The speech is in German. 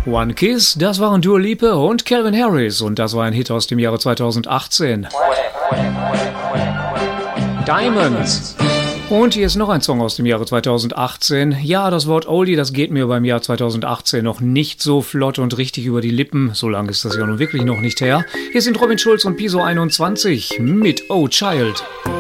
One Kiss, das waren Dua Lipa und Calvin Harris und das war ein Hit aus dem Jahre 2018. Diamonds. Und hier ist noch ein Song aus dem Jahre 2018. Ja, das Wort Oldie, das geht mir beim Jahr 2018 noch nicht so flott und richtig über die Lippen. So lange ist das ja nun wirklich noch nicht her. Hier sind Robin Schulz und Piso 21 mit Oh Child.